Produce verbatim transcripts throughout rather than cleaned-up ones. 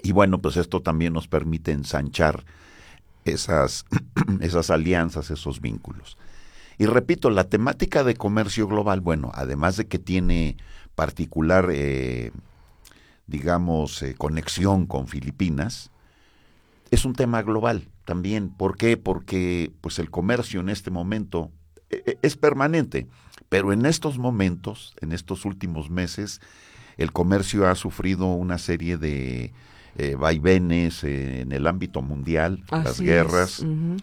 Y bueno, pues esto también nos permite ensanchar esas, esas alianzas, esos vínculos. Y repito, la temática de comercio global, bueno, además de que tiene particular, eh, digamos, eh, conexión con Filipinas, es un tema global también. ¿Por qué? Porque pues el comercio en este momento eh, es permanente, pero en estos momentos, en estos últimos meses, el comercio ha sufrido una serie de eh, vaivenes eh, en el ámbito mundial, las Así es. guerras, Ujú.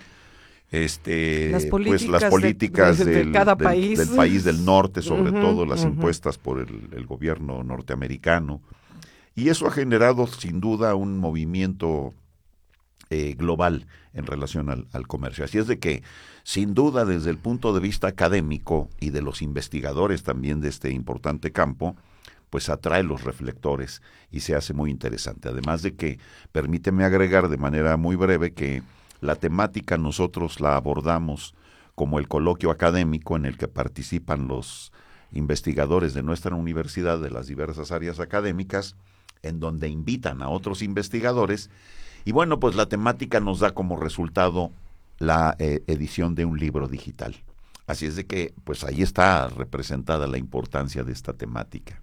Las este, pues las políticas de, políticas de, de del, cada del, país. del país del norte, sobre Ujú, todo las ujú. impuestas por el, el gobierno norteamericano, y eso ha generado sin duda un movimiento eh, global en relación al, al comercio. Así es de que, sin duda, desde el punto de vista académico y de los investigadores también de este importante campo, pues atrae los reflectores y se hace muy interesante. Además de que, permíteme agregar de manera muy breve que la temática nosotros la abordamos como el coloquio académico en el que participan los investigadores de nuestra universidad de las diversas áreas académicas, en donde invitan a otros investigadores. Y bueno, pues la temática nos da como resultado la eh, edición de un libro digital. Así es de que, pues ahí está representada la importancia de esta temática.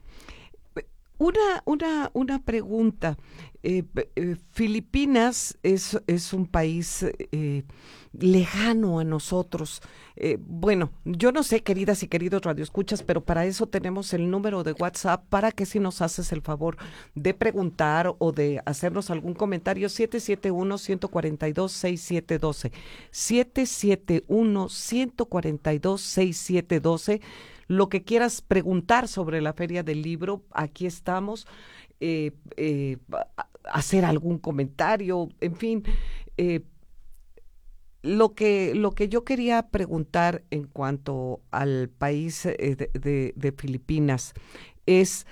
Una, una, una pregunta. Eh, eh, Filipinas es, es un país eh, lejano a nosotros. Eh, bueno, yo no sé, queridas y queridos radioescuchas, pero para eso tenemos el número de WhatsApp para que si nos haces el favor de preguntar o de hacernos algún comentario, siete siete uno, uno cuatro dos, seis siete uno dos. siete siete uno, uno cuatro dos, seis siete uno dos. Lo que quieras preguntar sobre la Feria del Libro, aquí estamos. Eh, eh, hacer algún comentario, en fin. Eh, lo que, lo que yo quería preguntar en cuanto al país eh, de, de, de Filipinas es,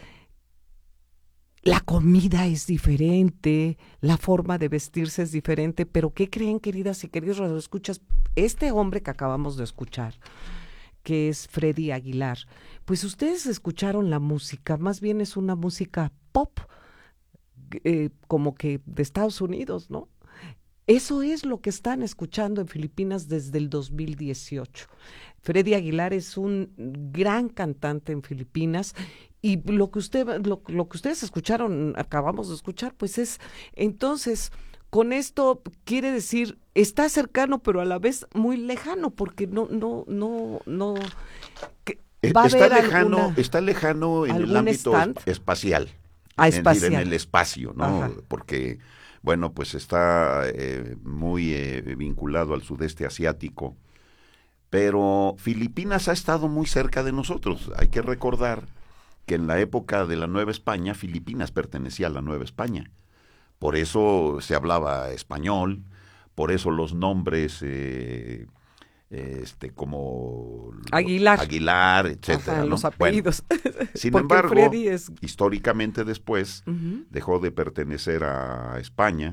la comida es diferente, la forma de vestirse es diferente, pero ¿qué creen, queridas y queridos radioescuchas? Este hombre que acabamos de escuchar, que es Freddy Aguilar, pues ustedes escucharon la música, más bien es una música pop, eh, como que de Estados Unidos, ¿no? Eso es lo que están escuchando en Filipinas desde el dos mil dieciocho. Freddy Aguilar es un gran cantante en Filipinas y lo que usted, lo, lo que ustedes escucharon, acabamos de escuchar, pues es, entonces, con esto quiere decir, está cercano, pero a la vez muy lejano, porque no, no, no, no, que va a Está haber lejano, alguna, está lejano en el algún ámbito es, stand espacial, a es decir, en espacial. el espacio, ¿no? Ajá. Porque, bueno, pues está eh, muy eh, vinculado al sudeste asiático, pero Filipinas ha estado muy cerca de nosotros. Hay que recordar que en la época de la Nueva España, Filipinas pertenecía a la Nueva España. Por eso se hablaba español, por eso los nombres eh, este como Aguilar. Aguilar, etcétera, Ajá, ¿no? los Bueno, apellidos. sin Porque el embargo, Freddy es... históricamente después Uh-huh. dejó de pertenecer a España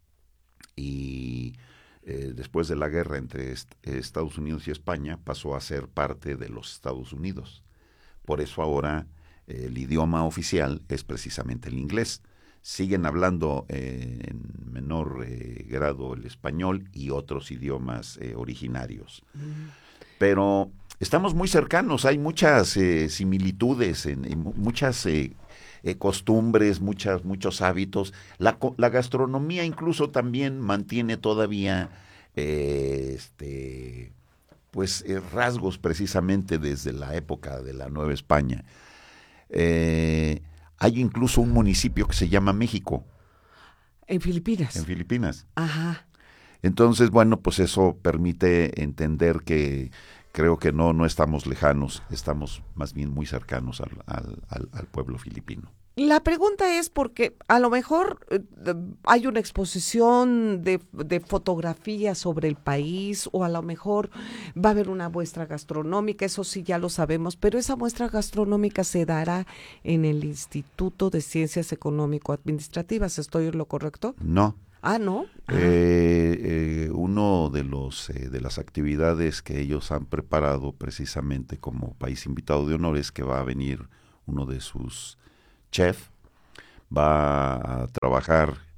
y eh, después de la guerra entre est- Estados Unidos y España pasó a ser parte de los Estados Unidos. Por eso ahora eh, el idioma oficial es precisamente el inglés. Siguen hablando eh, en menor eh, grado el español y otros idiomas eh, originarios. Uh-huh. Pero estamos muy cercanos, hay muchas eh, similitudes, en, en muchas eh, eh, costumbres, muchas, muchos hábitos. La, la gastronomía incluso también mantiene todavía eh, este, pues, eh, rasgos precisamente desde la época de la Nueva España. Eh, hay incluso un municipio que se llama México. En Filipinas. En Filipinas. Ajá. Entonces, bueno, pues eso permite entender que creo que no, no estamos lejanos, estamos más bien muy cercanos al, al, al, al pueblo filipino. La pregunta es porque a lo mejor eh, hay una exposición de, de fotografías sobre el país o a lo mejor va a haber una muestra gastronómica, eso sí ya lo sabemos, pero esa muestra gastronómica se dará en el Instituto de Ciencias Económico-Administrativas, ¿estoy en lo correcto? No. Ah, ¿no? Ah. Eh, eh, uno de los eh, de las actividades que ellos han preparado precisamente como país invitado de honor es que va a venir uno de sus chef, va a trabajar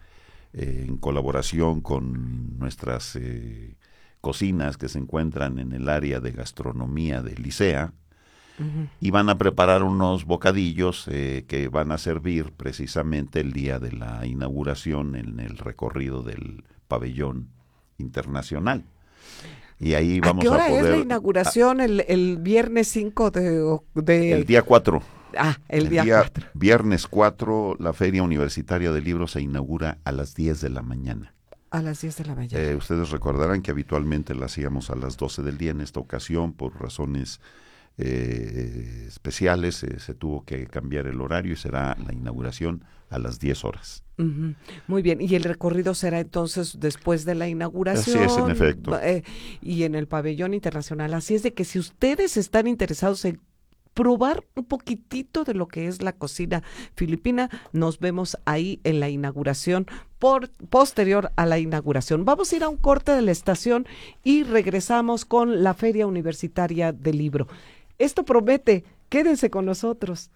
eh, en colaboración con nuestras eh, cocinas que se encuentran en el área de gastronomía del Licea, uh-huh. y van a preparar unos bocadillos eh, que van a servir precisamente el día de la inauguración en el recorrido del pabellón internacional. Y ahí vamos a, ¿a qué hora a poder, es la inauguración? A, el, el viernes cinco de, de... El día cuatro. Ah, el, el día cuatro. Viernes cuatro, la Feria Universitaria del Libro se inaugura a las diez de la mañana. A las diez de la mañana. Eh, ustedes recordarán que habitualmente la hacíamos a las doce del día. En esta ocasión, por razones eh, especiales, eh, se tuvo que cambiar el horario y será la inauguración a las diez horas. Uh-huh. Muy bien, y el recorrido será entonces después de la inauguración. Así es, en efecto. Eh, y en el pabellón internacional. Así es de que si ustedes están interesados en probar un poquitito de lo que es la cocina filipina, nos vemos ahí en la inauguración, por, posterior a la inauguración. Vamos a ir a un corte de la estación y regresamos con la Feria Universitaria del Libro. Esto promete, quédense con nosotros.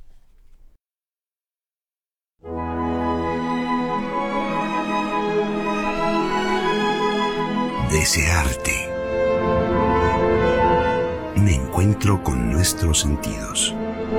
Desearte. Me encuentro con nuestros sentidos.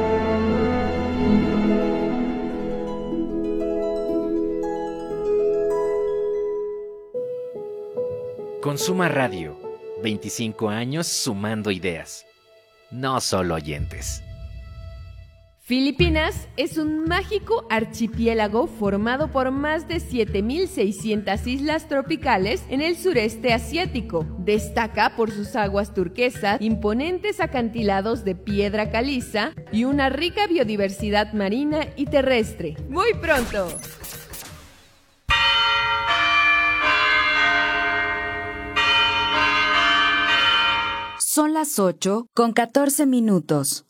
Consuma Radio, veinticinco años sumando ideas, no solo oyentes. Filipinas es un mágico archipiélago formado por más de siete mil seiscientas islas tropicales en el sureste asiático. Destaca por sus aguas turquesas, imponentes acantilados de piedra caliza y una rica biodiversidad marina y terrestre. ¡Muy pronto! Son las ocho con catorce minutos.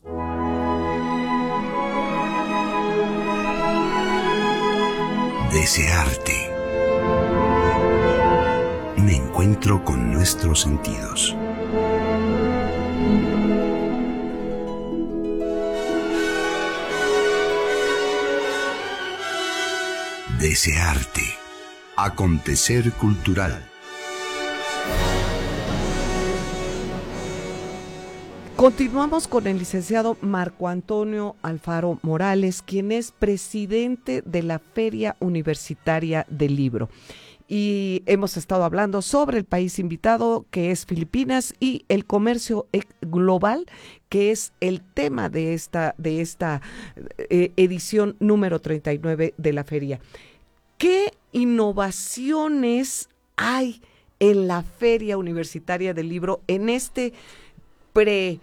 Desearte. Me encuentro con nuestros sentidos. Desearte. Acontecer cultural. Continuamos con el licenciado Marco Antonio Alfaro Morales, quien es presidente de la Feria Universitaria del Libro. Y hemos estado hablando sobre el país invitado, que es Filipinas, y el comercio global, que es el tema de esta, de esta eh, edición número treinta y nueve de la feria. ¿Qué innovaciones hay en la Feria Universitaria del Libro en este pre,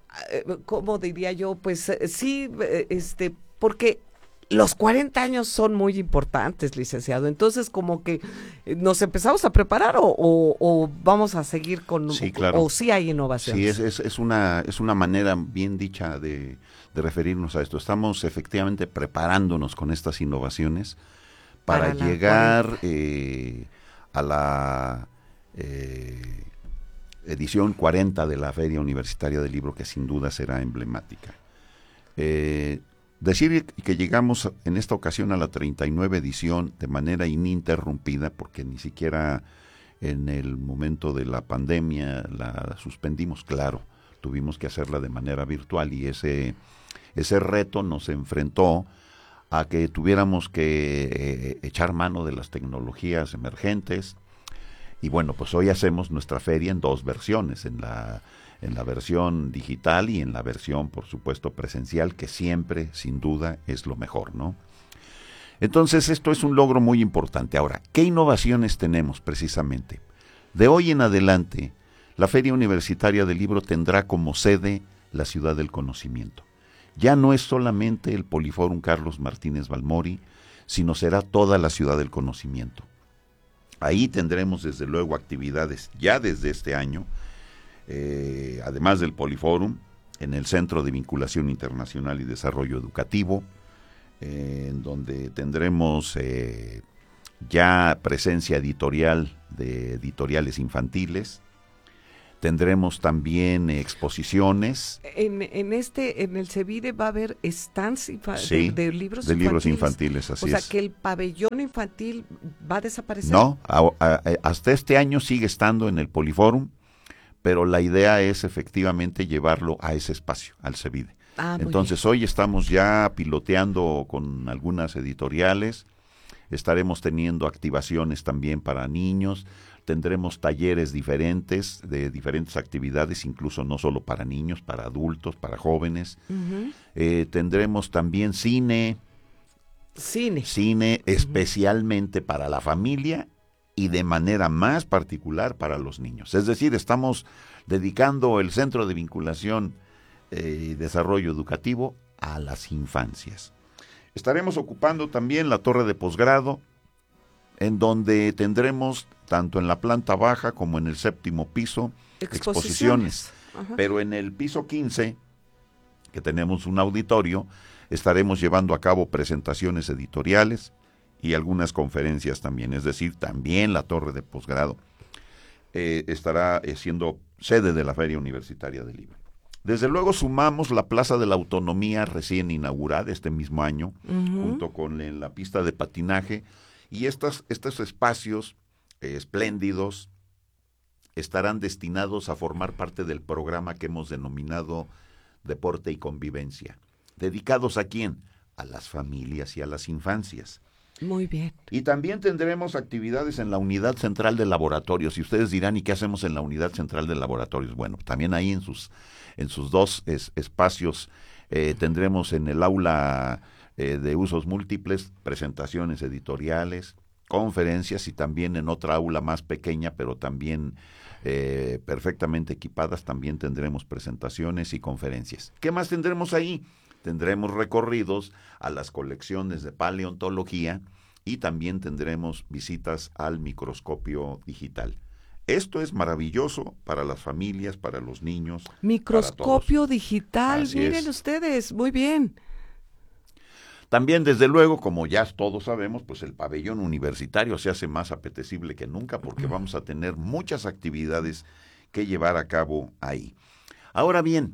¿cómo diría yo? Pues sí, este, porque los cuarenta años son muy importantes, licenciado. Entonces, como que nos empezamos a preparar o, o, o vamos a seguir con, sí, claro. o sí hay innovaciones. Sí, es, es, es una es una manera bien dicha de, de referirnos a esto. Estamos efectivamente preparándonos con estas innovaciones para, para llegar eh, a la eh, edición cuarenta de la Feria Universitaria del Libro, que sin duda será emblemática. Eh, decir que llegamos en esta ocasión a la treinta y nueve edición de manera ininterrumpida, porque ni siquiera en el momento de la pandemia la suspendimos, claro, tuvimos que hacerla de manera virtual, y ese, ese reto nos enfrentó a que tuviéramos que eh, echar mano de las tecnologías emergentes. Y bueno, pues hoy hacemos nuestra feria en dos versiones, en la, en la versión digital y en la versión, por supuesto, presencial, que siempre, sin duda, es lo mejor, ¿no? Entonces, esto es un logro muy importante. Ahora, ¿qué innovaciones tenemos precisamente? De hoy en adelante, la Feria Universitaria del Libro tendrá como sede la Ciudad del Conocimiento. Ya no es solamente el Poliforum Carlos Martínez Balmori, sino será toda la Ciudad del Conocimiento. Ahí tendremos desde luego actividades ya desde este año, eh, además del Poliforum, en el Centro de Vinculación Internacional y Desarrollo Educativo, eh, en donde tendremos eh, ya presencia editorial de editoriales infantiles. Tendremos también eh, exposiciones. En, en este, en el Cevide va a haber stands infa- sí, de, de libros de infantiles. libros infantiles, así o sea, es. que el pabellón infantil ¿Va a desaparecer? No, a, a, hasta este año sigue estando en el Poliforum, pero la idea es efectivamente llevarlo a ese espacio, al CEBIDE. Ah, muy Entonces bien. hoy estamos ya piloteando con algunas editoriales, estaremos teniendo activaciones también para niños, tendremos talleres diferentes, de diferentes actividades, incluso no solo para niños, para adultos, para jóvenes. Uh-huh. Eh, tendremos también cine, Cine. cine especialmente para la familia y de manera más particular para los niños. Es decir, estamos dedicando el Centro de Vinculación eh, y Desarrollo Educativo a las infancias. Estaremos ocupando también la torre de posgrado, en donde tendremos, tanto en la planta baja como en el séptimo piso, exposiciones. Exposiciones. Ajá. Pero en el piso quince, que tenemos un auditorio, estaremos llevando a cabo presentaciones editoriales y algunas conferencias también. Es decir, también la torre de posgrado eh, estará eh, siendo sede de la Feria Universitaria del Libro. Desde luego sumamos la Plaza de la Autonomía recién inaugurada este mismo año, Uh-huh. junto con eh, la pista de patinaje, y estas, estos espacios eh, espléndidos estarán destinados a formar parte del programa que hemos denominado Deporte y Convivencia. ¿Dedicados a quién? A las familias y a las infancias. Muy bien. Y también tendremos actividades en la Unidad Central de Laboratorios. Y ustedes dirán, ¿y qué hacemos en la Unidad Central de Laboratorios? Bueno, también ahí en sus, en sus dos es, espacios eh, tendremos en el aula eh, de usos múltiples presentaciones editoriales, conferencias, y también en otra aula más pequeña, pero también eh, perfectamente equipadas, también tendremos presentaciones y conferencias. ¿Qué más tendremos ahí? Tendremos recorridos a las colecciones de paleontología y también tendremos visitas al microscopio digital. Esto es maravilloso para las familias, para los niños. Microscopio digital, Así miren es. ustedes, muy bien. También, desde luego, como ya todos sabemos, pues el pabellón universitario se hace más apetecible que nunca porque vamos a tener muchas actividades que llevar a cabo ahí. Ahora bien,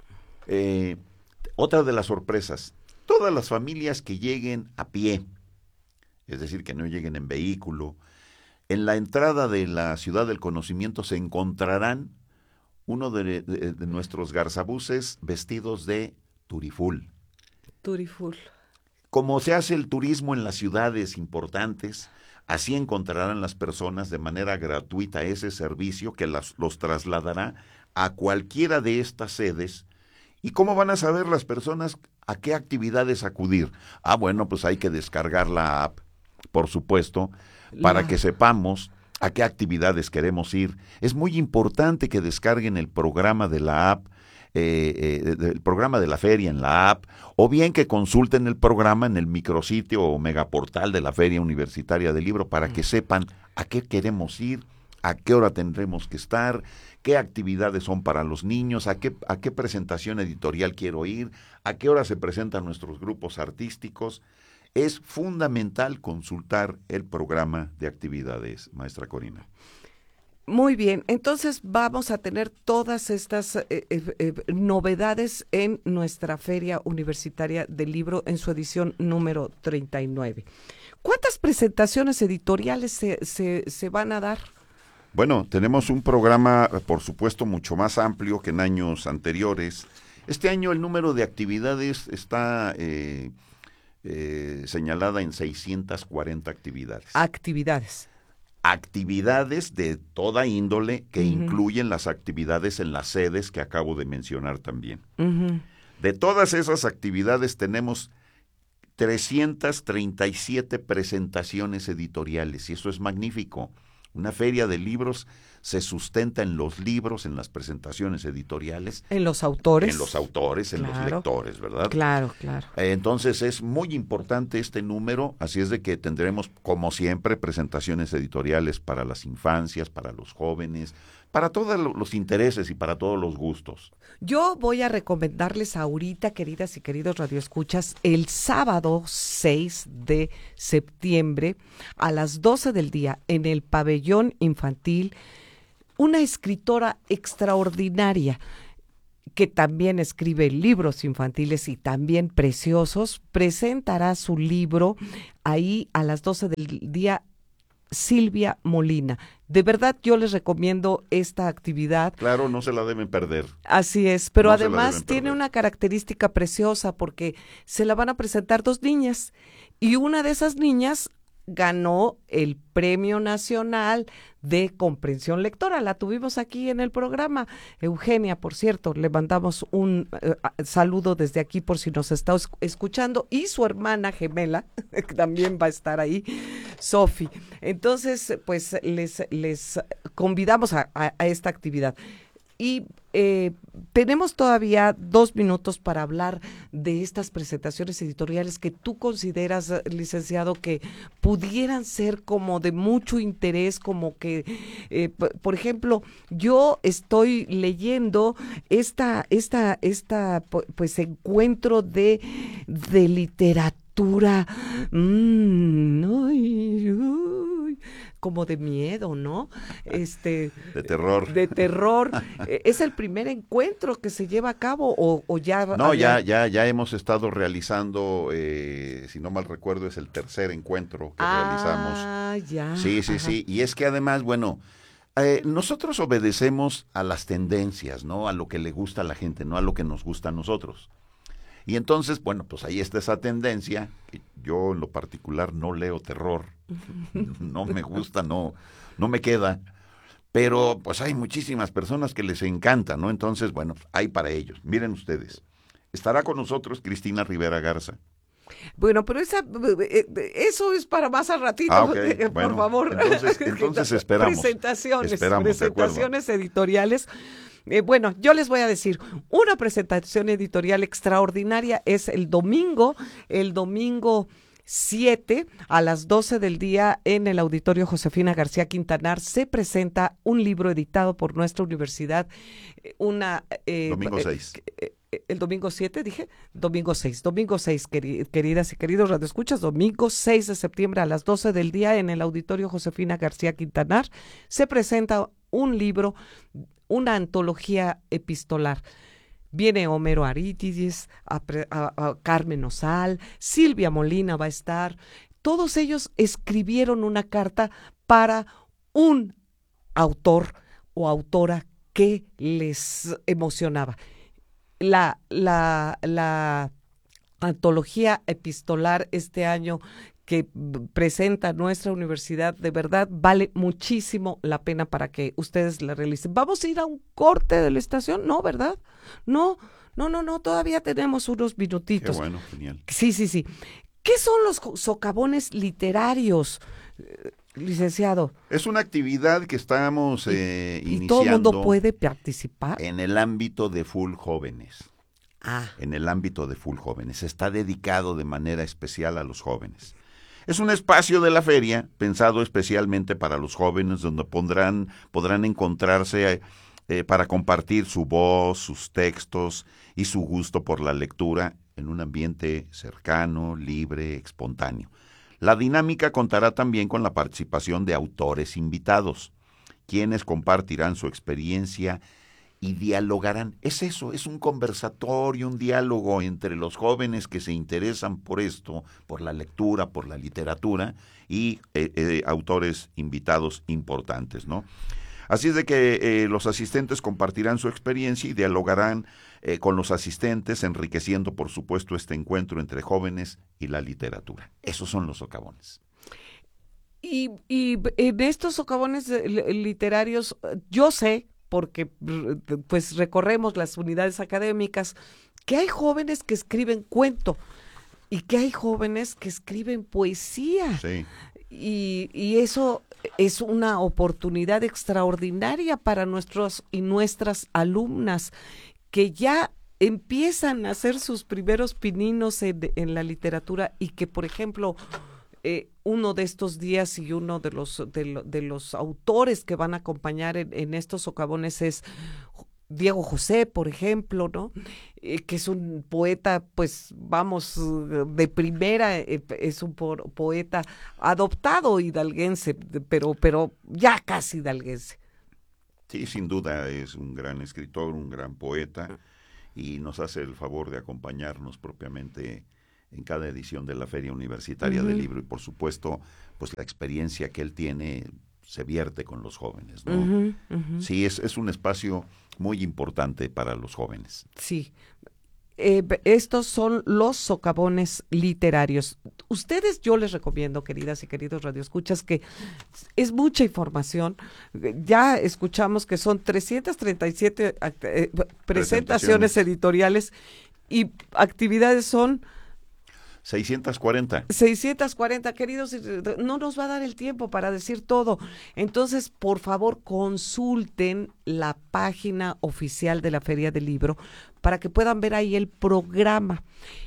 eh, otra de las sorpresas, todas las familias que lleguen a pie, es decir, que no lleguen en vehículo, en la entrada de la Ciudad del Conocimiento se encontrarán uno de, de, de nuestros garzabuses vestidos de turiful. Turiful. Como se hace el turismo en las ciudades importantes, así encontrarán las personas de manera gratuita ese servicio que las, los trasladará a cualquiera de estas sedes. ¿Y cómo van a saber las personas a qué actividades acudir? Ah, bueno, pues hay que descargar la app, por supuesto, para La- que sepamos a qué actividades queremos ir. Es muy importante que descarguen el programa de la app, eh, eh, el programa de la feria en la app, o bien que consulten el programa en el micrositio o megaportal de la Feria Universitaria del Libro para que sepan a qué queremos ir, a qué hora tendremos que estar, qué actividades son para los niños, a qué, a qué presentación editorial quiero ir, a qué hora se presentan nuestros grupos artísticos. Es fundamental consultar el programa de actividades, maestra Corina. Muy bien, entonces vamos a tener todas estas eh, eh, eh, novedades en nuestra Feria Universitaria del Libro en su edición número treinta y nueve. ¿Cuántas presentaciones editoriales se, se, se van a dar? Bueno, tenemos un programa, por supuesto, mucho más amplio que en años anteriores. Este año el número de actividades está eh, eh, señalada en seiscientas cuarenta actividades. Actividades. Actividades de toda índole que Ujú. incluyen las actividades en las sedes que acabo de mencionar también. Ujú. De todas esas actividades tenemos trescientas treinta y siete presentaciones editoriales y eso es magnífico. Una feria de libros se sustenta en los libros, en las presentaciones editoriales, En los autores. en los autores, en los Claro. lectores, ¿verdad? Claro, claro. Eh, Entonces es muy importante este número, así es de que tendremos, como siempre, presentaciones editoriales para las infancias, para los jóvenes, para todos lo- los intereses y para todos los gustos. Yo voy a recomendarles ahorita, queridas y queridos radioescuchas, el sábado seis de septiembre a las doce del día en el pabellón infantil, una escritora extraordinaria que también escribe libros infantiles y también preciosos, presentará su libro ahí a las doce del día Silvia Molina. De verdad, yo les recomiendo esta actividad. Claro, no se la deben perder. Así es, pero No se la además deben tiene perder. una característica preciosa porque se la van a presentar dos niñas y una de esas niñas ganó el Premio Nacional de Comprensión Lectora. La tuvimos aquí en el programa. Eugenia, por cierto, le mandamos un eh, saludo desde aquí por si nos está es- escuchando, y su hermana gemela, que también va a estar ahí, Sofi. Entonces, pues les, les convidamos a, a- a esta actividad. Y eh, tenemos todavía dos minutos para hablar de estas presentaciones editoriales que tú consideras, eh, licenciado, que pudieran ser como de mucho interés, como que, eh, p- por ejemplo, yo estoy leyendo esta, esta, esta, pu- pues, encuentro de, de literatura, mm, ay, uy, como de miedo, ¿no? Este, De terror. de terror. Eh, ¿Es el primer encuentro que se lleva a cabo o, o ya? No, había- ya, ya, ya hemos estado realizando, eh, si no mal recuerdo, es el tercer encuentro que realizamos. Ah, ya. Sí, sí, Ajá. sí. Y es que además, bueno, eh, nosotros obedecemos a las tendencias, ¿no? A lo que le gusta a la gente, no a lo que nos gusta a nosotros. Y entonces, bueno, pues ahí está esa tendencia, que yo en lo particular no leo terror, no me gusta, no, no me queda, pero pues hay muchísimas personas que les encanta, ¿no? Entonces, bueno, hay para ellos. Miren ustedes, estará con nosotros Cristina Rivera Garza. Bueno, pero esa, eh, eh, eso es para más al ratito, Ah, ok. eh, por Bueno, favor. entonces- entonces esperamos. Presentaciones, Esperamos, de acuerdo. presentaciones editoriales. Eh, bueno, yo les voy a decir, una presentación editorial extraordinaria es el domingo, el domingo siete a las doce del día en el Auditorio Josefina García Quintanar se presenta un libro editado por nuestra universidad, eh, una... eh, Domingo eh, seis. eh, eh, el domingo siete, dije, domingo seis, domingo seis, queri- queridas y queridos radioescuchas, domingo seis de septiembre a las doce del día en el Auditorio Josefina García Quintanar se presenta un libro, una antología epistolar. Viene Homero Arítides, a, pre- a- a Carmen Osal, Silvia Molina va a estar. Todos ellos escribieron una carta para un autor o autora que les emocionaba. La, la, la antología epistolar este año que b- presenta nuestra universidad, de verdad vale muchísimo la pena para que ustedes la realicen. ¿Vamos a ir a un corte de la estación? No, ¿verdad? No, no, no, no, todavía tenemos unos Qué minutitos. bueno, genial. Sí, sí, sí. ¿Qué son los jo- socavones literarios, eh, licenciado? Es una actividad que estamos eh, ¿Y iniciando todo el mundo puede participar? en el ámbito de Full Jóvenes. Ah, En el ámbito de Full Jóvenes. Está dedicado de manera especial a los jóvenes. Es un espacio de la feria pensado especialmente para los jóvenes donde pondrán, podrán encontrarse eh, para compartir su voz, sus textos y su gusto por la lectura en un ambiente cercano, libre, espontáneo. La dinámica contará también con la participación de autores invitados, quienes compartirán su experiencia y dialogarán. Es eso, es un conversatorio, un diálogo entre los jóvenes que se interesan por esto, por la lectura, por la literatura, y eh, eh, autores invitados importantes, ¿no? Así es de que eh, los asistentes compartirán su experiencia y dialogarán eh, con los asistentes, enriqueciendo, por supuesto, este encuentro entre jóvenes y la literatura. Esos son los socavones. y, y en estos socavones eh, li- literarios, eh, yo sé, porque r- pues recorremos las unidades académicas, que hay jóvenes que escriben cuento y que hay jóvenes que escriben poesía. Sí. Y, y eso es una oportunidad extraordinaria para nuestros y nuestras alumnas que ya empiezan a hacer sus primeros pininos en, en la literatura y que, por ejemplo, eh, uno de estos días y uno de los, de, lo- de los autores que van a acompañar en, en estos socavones es Diego José, por ejemplo, ¿no? Eh, que es un poeta, pues vamos, eh, de primera, eh, es un po- poeta adoptado hidalguense, de- pero, pero ya casi hidalguense. Sí, sin duda es un gran escritor, un gran poeta y nos hace el favor de acompañarnos propiamente en cada edición de la Feria Universitaria Uh-huh. del Libro, y por supuesto, pues la experiencia que él tiene se vierte con los jóvenes, ¿no? Uh-huh, uh-huh. Sí, es, es un espacio muy importante para los jóvenes. Sí. Eh, estos son los socavones literarios. Ustedes, yo les recomiendo, queridas y queridos radioescuchas, que es mucha información. Ya escuchamos que son trescientas treinta y siete eh, presentaciones, presentaciones editoriales, y actividades son seiscientas cuarenta. seiscientas cuarenta, queridos, no nos va a dar el tiempo para decir todo. Entonces, por favor, consulten la página oficial de la Feria del Libro para que puedan ver ahí el programa.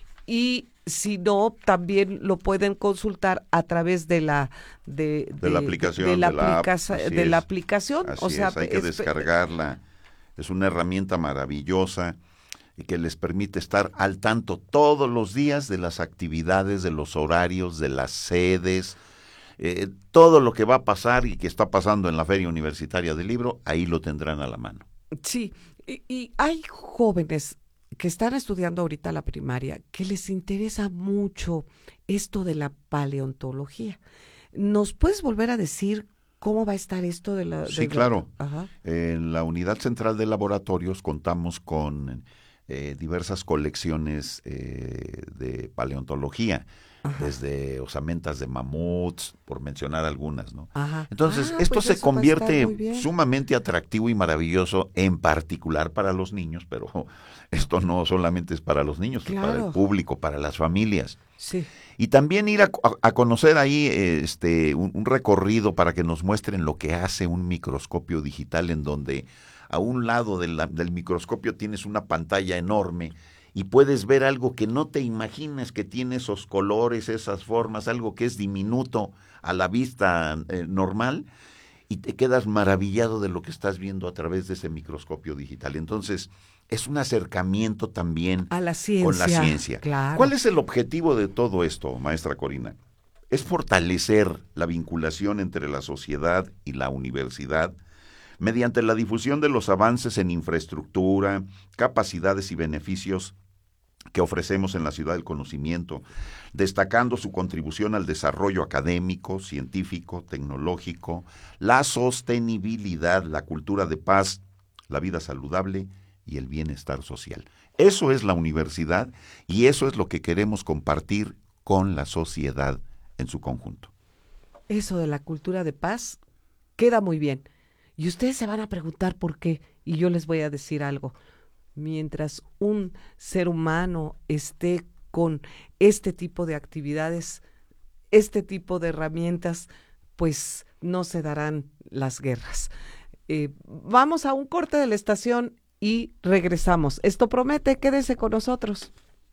Y si no, también lo pueden consultar a través de la de, De de la aplicación, de la, de la app, aplica- así de la es. aplicación. Así o sea, es, hay que es- descargarla. Es una herramienta maravillosa y que les permite estar al tanto todos los días de las actividades, de los horarios, de las sedes, eh, todo lo que va a pasar y que está pasando en la Feria Universitaria del Libro, ahí lo tendrán a la mano. Sí, y, y hay jóvenes que están estudiando ahorita la primaria que les interesa mucho esto de la paleontología. ¿Nos puedes volver a decir cómo va a estar esto de la...? Sí, de- claro. Ajá. En la Unidad Central de Laboratorios contamos con eh, diversas colecciones eh, de paleontología, Ajá. desde osamentas de mamuts, por mencionar algunas, ¿no? Ajá. Entonces, Ah, esto pues se eso va a convierte estar muy bien. sumamente atractivo y maravilloso, en particular para los niños, pero esto no solamente es para los niños, es para Claro. el público, para las familias. Sí. Y también ir a, a- a conocer ahí eh, este un, un recorrido para que nos muestren lo que hace un microscopio digital, en donde a un lado de la- del microscopio tienes una pantalla enorme y puedes ver algo que no te imaginas que tiene esos colores, esas formas, algo que es diminuto a la vista eh, normal, y te quedas maravillado de lo que estás viendo a través de ese microscopio digital. Entonces, es un acercamiento también A la ciencia. con la ciencia. Claro. ¿Cuál es el objetivo de todo esto, maestra Corina? Es fortalecer la vinculación entre la sociedad y la universidad mediante la difusión de los avances en infraestructura, capacidades y beneficios que ofrecemos en la ciudad del conocimiento, destacando su contribución al desarrollo académico, científico, tecnológico, la sostenibilidad, la cultura de paz, la vida saludable y el bienestar social. Eso es la universidad y eso es lo que queremos compartir con la sociedad en su conjunto. Eso de la cultura de paz queda muy bien. Y ustedes se van a preguntar por qué. Y yo les voy a decir algo. Mientras un ser humano esté con este tipo de actividades, este tipo de herramientas, pues no se darán las guerras. Eh, vamos a un corte de la estación y regresamos. Esto promete, quédese con nosotros.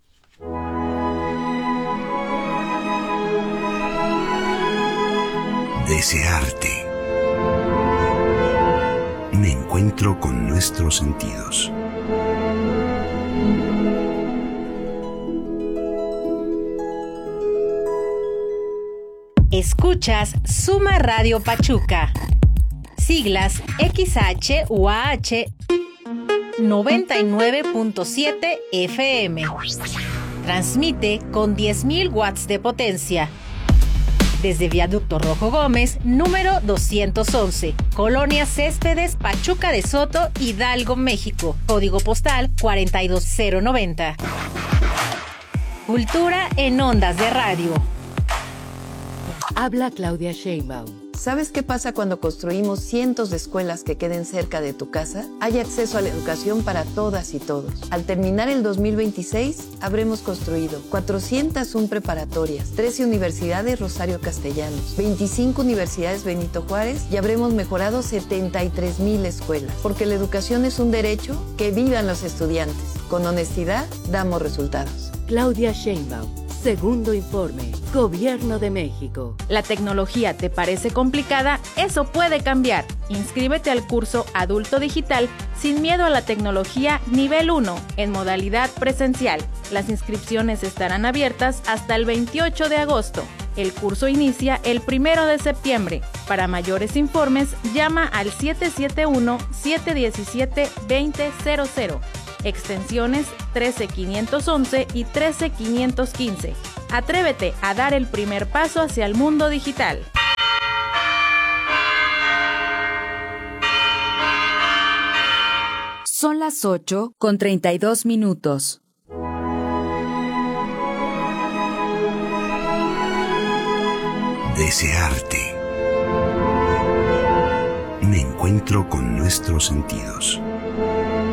Desearte. Un encuentro con nuestros sentidos. Escuchas Suma Radio Pachuca. Siglas X H U A H noventa y nueve punto siete F M. Transmite con diez mil watts de potencia. Desde Viaducto Rojo Gómez, número doscientos once, Colonia Céspedes, Pachuca de Soto, Hidalgo, México. Código postal cuarenta y dos mil noventa. Cultura en ondas de radio. Habla Claudia Sheinbaum. ¿Sabes qué pasa cuando construimos cientos de escuelas que queden cerca de tu casa? Hay acceso a la educación para todas y todos. Al terminar el dos mil veintiséis, habremos construido cuatrocientas una preparatorias, trece universidades Rosario Castellanos, veinticinco universidades Benito Juárez y habremos mejorado setenta y tres mil escuelas. Porque la educación es un derecho, que vivan los estudiantes. Con honestidad, damos resultados. Claudia Sheinbaum. Segundo informe. Gobierno de México. ¿La tecnología te parece complicada? Eso puede cambiar. Inscríbete al curso Adulto Digital sin miedo a la tecnología nivel uno en modalidad presencial. Las inscripciones estarán abiertas hasta el veintiocho de agosto. El curso inicia el primero de septiembre. Para mayores informes, llama al siete siete uno, siete uno siete, dos cero cero cero. Extensiones trece quinientos once y trece quinientos quince. Atrévete a dar el primer paso hacia el mundo digital. Son las ocho con treinta y dos minutos. Desearte. Un encuentro con nuestros sentidos.